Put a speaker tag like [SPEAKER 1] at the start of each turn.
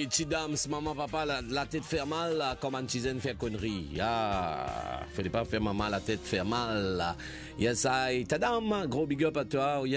[SPEAKER 1] Oui, Chidams, maman, papa, la tête fait mal, comme Antizen fait connerie. Ah, fallait pas faire maman la tête faire mal. Yes, I, tadam, gros big up à toi.